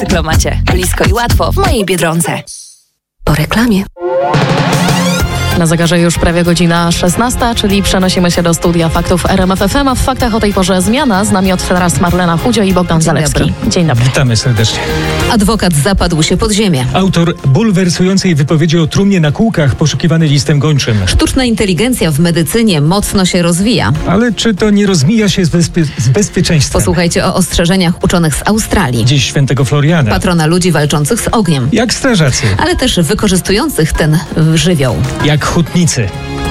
Cyklomacie. Blisko i łatwo w mojej Biedronce. Po reklamie. Na zegarze już prawie godzina 16, czyli przenosimy się do studia faktów RMF FM, a w faktach o tej porze zmiana. Z nami od teraz Marlena Chudzio i Bogdan Zalewski. Dzień dobry. Witamy serdecznie. Adwokat zapadł się pod ziemię. Autor bulwersującej wypowiedzi o trumnie na kółkach poszukiwany listem gończym. Sztuczna inteligencja w medycynie mocno się rozwija. Ale czy to nie rozmija się z bezpieczeństwem? Posłuchajcie o ostrzeżeniach uczonych z Australii. Dziś świętego Floriana. Patrona ludzi walczących z ogniem. Jak strażacy. Ale też wykorzystujących ten żywioł. Jak hutnicy.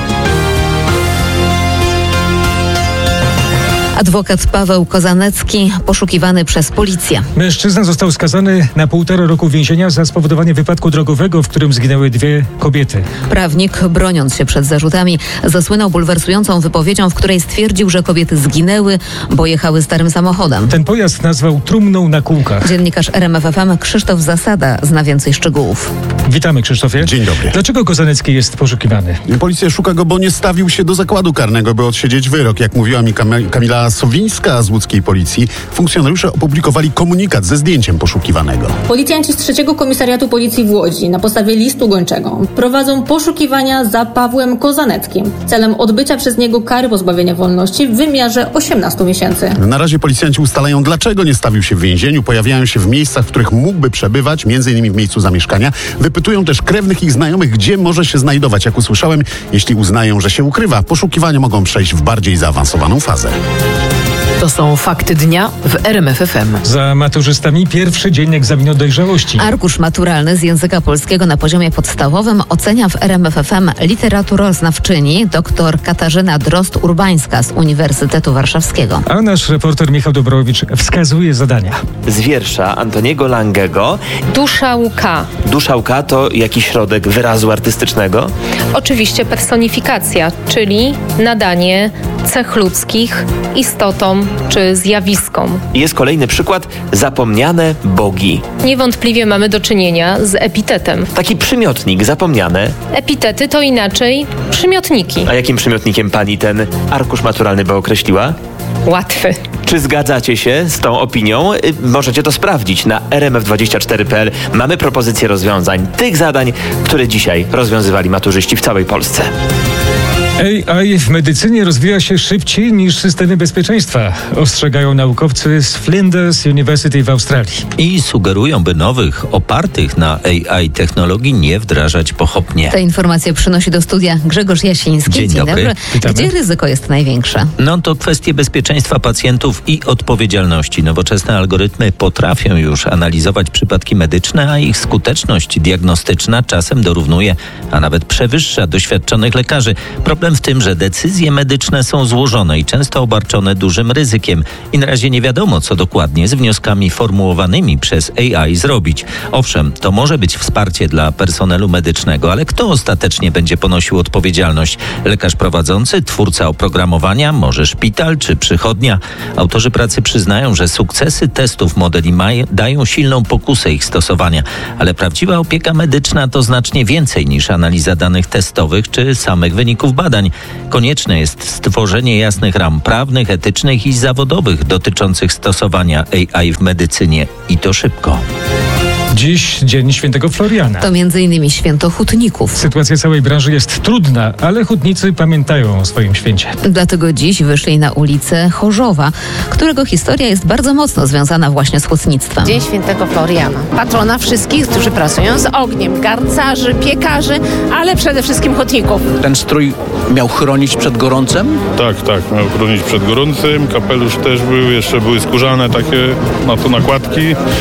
Adwokat Paweł Kozanecki poszukiwany przez policję. Mężczyzna został skazany na 1,5 roku więzienia za spowodowanie wypadku drogowego, w którym zginęły 2 kobiety. Prawnik, broniąc się przed zarzutami, zasłynął bulwersującą wypowiedzią, w której stwierdził, że kobiety zginęły, bo jechały starym samochodem. Ten pojazd nazwał trumną na kółkach. Dziennikarz RMF FM Krzysztof Zasada zna więcej szczegółów. Witamy, Krzysztofie. Dzień dobry. Dlaczego Kozanecki jest poszukiwany? Policja szuka go, bo nie stawił się do zakładu karnego, by odsiedzieć wyrok. Jak mówiła mi Kamila Sowińska z łódzkiej policji, funkcjonariusze opublikowali komunikat ze zdjęciem poszukiwanego. Policjanci z 3. Komisariatu Policji w Łodzi na podstawie listu gończego prowadzą poszukiwania za Pawłem Kozaneckim celem odbycia przez niego kary pozbawienia wolności w wymiarze 18 miesięcy. Na razie policjanci ustalają, dlaczego nie stawił się w więzieniu, pojawiają się w miejscach, w których mógłby przebywać, m.in. w miejscu zamieszkania. Wypytują też krewnych ich znajomych, gdzie może się znajdować. Jak usłyszałem, jeśli uznają, że się ukrywa, poszukiwania mogą przejść w bardziej zaawansowaną fazę. To są fakty dnia w RMF FM. Za maturzystami pierwszy dzień egzaminu dojrzałości. Arkusz maturalny z języka polskiego na poziomie podstawowym ocenia w RMF FM literaturoznawczyni dr Katarzyna Drozd-Urbańska z Uniwersytetu Warszawskiego. A nasz reporter Michał Dobrowicz wskazuje zadania. Z wiersza Antoniego Langego. Dusza łka. Dusza łka to jakiś środek wyrazu artystycznego? Oczywiście personifikacja, czyli nadanie cech ludzkich istotom czy zjawiskom. Jest kolejny przykład. Zapomniane bogi. Niewątpliwie mamy do czynienia z epitetem. Taki przymiotnik, zapomniane. Epitety to inaczej przymiotniki. A jakim przymiotnikiem pani ten arkusz maturalny by określiła? Łatwy. Czy zgadzacie się z tą opinią? Możecie to sprawdzić na rmf24.pl. Mamy propozycję rozwiązań tych zadań, które dzisiaj rozwiązywali maturzyści w całej Polsce. AI w medycynie rozwija się szybciej niż systemy bezpieczeństwa, ostrzegają naukowcy z Flinders University w Australii. I sugerują, by nowych, opartych na AI technologii nie wdrażać pochopnie. Te informacje przynosi do studia Grzegorz Jasiński. Dzień dobry. Witamy. Gdzie ryzyko jest największe? No to kwestie bezpieczeństwa pacjentów i odpowiedzialności. Nowoczesne algorytmy potrafią już analizować przypadki medyczne, a ich skuteczność diagnostyczna czasem dorównuje, a nawet przewyższa doświadczonych lekarzy. Problem w tym, że decyzje medyczne są złożone i często obarczone dużym ryzykiem i na razie nie wiadomo, co dokładnie z wnioskami formułowanymi przez AI zrobić. Owszem, to może być wsparcie dla personelu medycznego, ale kto ostatecznie będzie ponosił odpowiedzialność? Lekarz prowadzący, twórca oprogramowania, może szpital czy przychodnia? Autorzy pracy przyznają, że sukcesy testów modeli dają silną pokusę ich stosowania, ale prawdziwa opieka medyczna to znacznie więcej niż analiza danych testowych czy samych wyników badań. Konieczne jest stworzenie jasnych ram prawnych, etycznych i zawodowych dotyczących stosowania AI w medycynie i to szybko. Dziś dzień świętego Floriana. To m.in. święto hutników. Sytuacja całej branży jest trudna, ale hutnicy pamiętają o swoim święcie. Dlatego dziś wyszli na ulicę Chorzowa, którego historia jest bardzo mocno związana właśnie z hutnictwem. Dzień świętego Floriana. Patrona wszystkich, którzy pracują z ogniem. Garncarzy, piekarzy, ale przede wszystkim hutników. Ten strój miał chronić przed gorącem? Tak, miał chronić przed gorącem. Kapelusz też był, jeszcze były skórzane takie na to nakładki.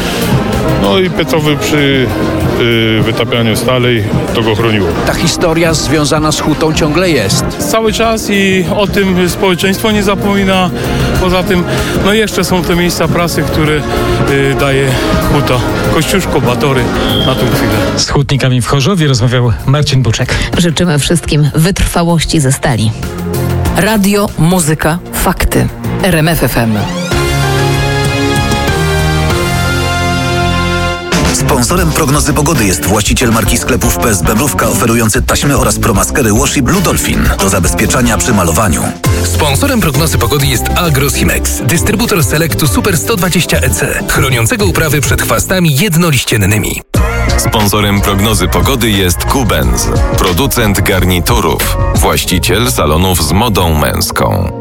No i piecowy przy wytapianiu stali to go chroniło. Ta historia związana z hutą ciągle jest. Cały czas i o tym społeczeństwo nie zapomina. Poza tym, no jeszcze są te miejsca pracy, które daje huta. Kościuszko, Batory na tą chwilę. Z hutnikami w Chorzowie rozmawiał Marcin Buczek. Życzymy wszystkim wytrwałości ze stali. Radio, muzyka, fakty. RMF FM. Sponsorem prognozy pogody jest właściciel marki sklepów PSB Mrówka oferujący taśmy oraz promaskery Washi Blue Dolphin do zabezpieczania przy malowaniu. Sponsorem prognozy pogody jest Agrosimex, dystrybutor Selectu Super 120 EC, chroniącego uprawy przed chwastami jednoliściennymi. Sponsorem prognozy pogody jest Kubenz, producent garniturów, właściciel salonów z modą męską.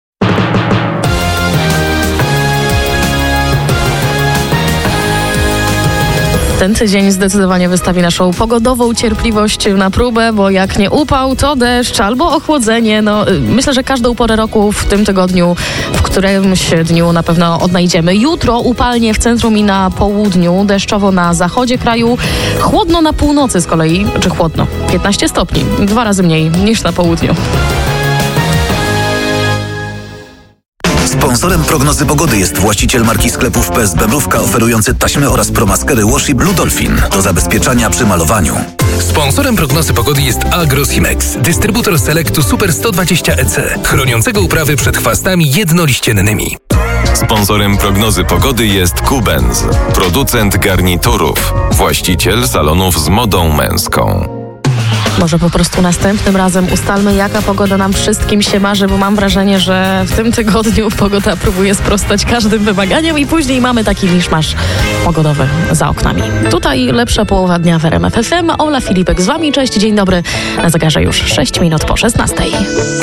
Ten tydzień zdecydowanie wystawi naszą pogodową cierpliwość na próbę, bo jak nie upał, to deszcz albo ochłodzenie. Myślę, że każdą porę roku w tym tygodniu, w którymś dniu na pewno odnajdziemy. Jutro upalnie w centrum i na południu, deszczowo na zachodzie kraju, chłodno na północy z kolei, czy chłodno, 15 stopni, 2 razy mniej niż na południu. Sponsorem prognozy pogody jest właściciel marki sklepów PSB Mrówka oferujący taśmy oraz promaskery Washi Blue Dolphin do zabezpieczania przy malowaniu. Sponsorem prognozy pogody jest Agrosimex, dystrybutor Selectu Super 120 EC, chroniącego uprawy przed chwastami jednoliściennymi. Sponsorem prognozy pogody jest Kubenz, producent garniturów, właściciel salonów z modą męską. Może po prostu następnym razem ustalmy, jaka pogoda nam wszystkim się marzy, bo mam wrażenie, że w tym tygodniu pogoda próbuje sprostać każdym wymaganiom i później mamy taki miszmasz pogodowy za oknami. Tutaj lepsza połowa dnia w RMF FM. Ola Filipek z wami. Cześć, dzień dobry. Na zegarze już 6 minut po 16.